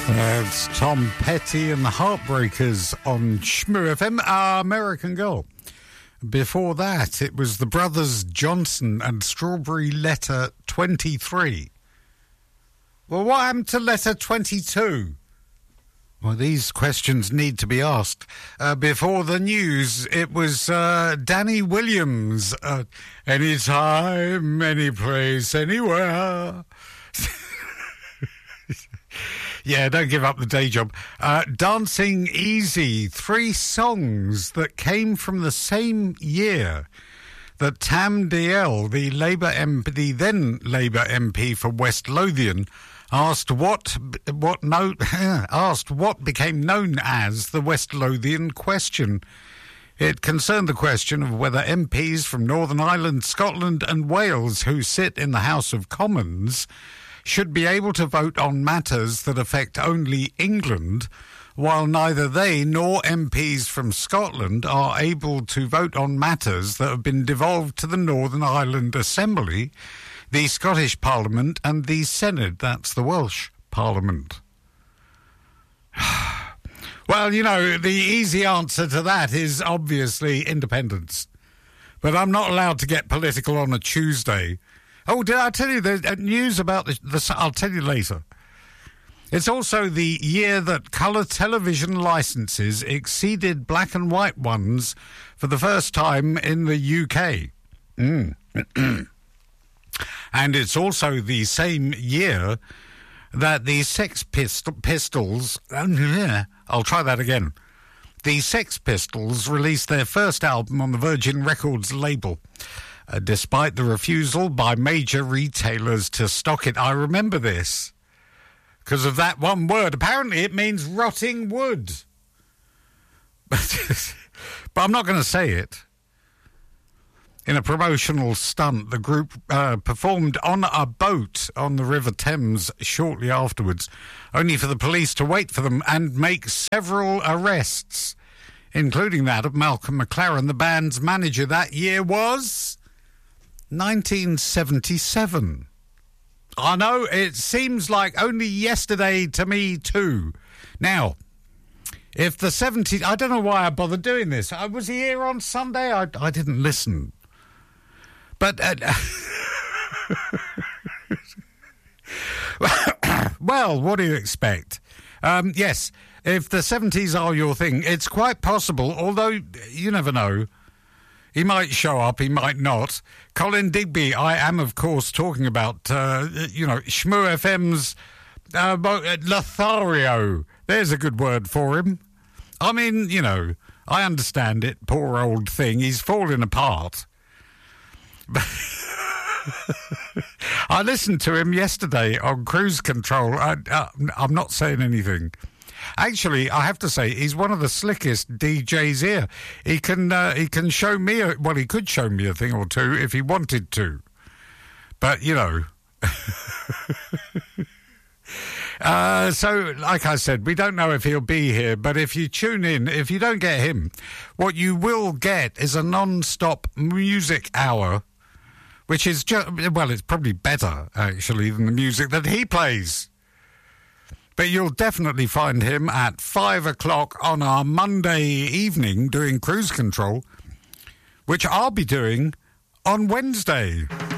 It's Tom Petty and the Heartbreakers on Shmoo FM, American Girl. Before that, it was the Brothers Johnson and Strawberry Letter 23. Well, what happened to Letter 22? Well, these questions need to be asked. Before the news, it was Danny Williams. Anytime, any place, anywhere. Yeah, don't give up the day job. Dancing Easy, 3 songs that came from the same year that Tam Dalyell, the then Labour MP for West Lothian, asked what became known as the West Lothian question. It concerned the question of whether MPs from Northern Ireland, Scotland and Wales who sit in the House of Commons should be able to vote on matters that affect only England, while neither they nor MPs from Scotland are able to vote on matters that have been devolved to the Northern Ireland Assembly, the Scottish Parliament and the Senedd, that's the Welsh Parliament. Well, you know, the easy answer to that is obviously independence. But I'm not allowed to get political on a Tuesday. Oh, did I tell you the news about this? I'll tell you later. It's also the year that colour television licences exceeded black and white ones for the first time in the UK. And it's also the same year that the Sex Pistols... I'll try that again. The Sex Pistols released their first album on the Virgin Records label, despite the refusal by major retailers to stock it. I remember this because of that one word. Apparently it means rotting wood. But I'm not going to say it. In a promotional stunt, the group performed on a boat on the River Thames shortly afterwards, only for the police to wait for them and make several arrests, including that of Malcolm McLaren. The band's manager that year was 1977. I know, it seems like only yesterday to me too. Now, if the 70s... I don't know why I bothered doing this. Was he here on Sunday? I didn't listen. But... well, what do you expect? Yes, if the 70s are your thing, it's quite possible, although you never know. He might show up, he might not. Colin Digby, I am, of course, talking about, Shmoo FM's Lothario. There's a good word for him. I mean, you know, I understand it, poor old thing. He's falling apart. I listened to him yesterday on Cruise Control. I'm not saying anything. Actually, I have to say, he's one of the slickest DJs here. He can show me, he could show me a thing or two if he wanted to. But, you know. So, like I said, we don't know if he'll be here, but if you tune in, if you don't get him, what you will get is a non-stop music hour, which is it's probably better, actually, than the music that he plays. But you'll definitely find him at 5 o'clock on our Monday evening doing Cruise Control, which I'll be doing on Wednesday.